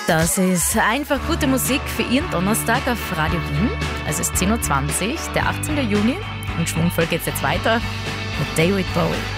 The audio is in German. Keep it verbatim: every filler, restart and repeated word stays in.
Das ist einfach gute Musik für Ihren Donnerstag auf Radio Wien. Also es ist zehn Uhr zwanzig, der achtzehnten Juni. Und schwungvoll geht es jetzt weiter mit David Bowie.